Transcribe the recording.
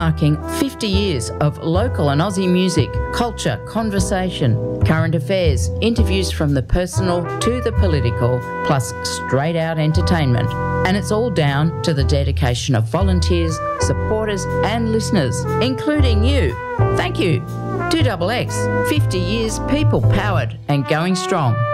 marking 50 years of local and Aussie music, culture, conversation, current affairs, interviews from the personal to the political, plus straight out entertainment. And it's all down to the dedication of volunteers, supporters and listeners, including you. Thank you. 2XX, 50 years people powered and going strong.